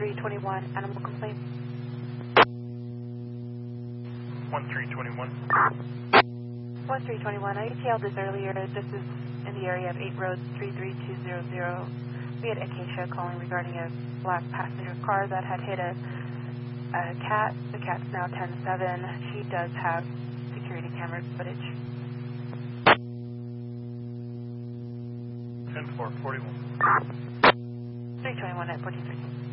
1321, animal complaint. 1321. 1321, I detailed this earlier. This is in the area of 8 Road 33200. We had Acacia calling regarding a black passenger car that had hit a cat. The cat's now 10-7. She does have security camera footage. 10-4, 41. 321 at 1413.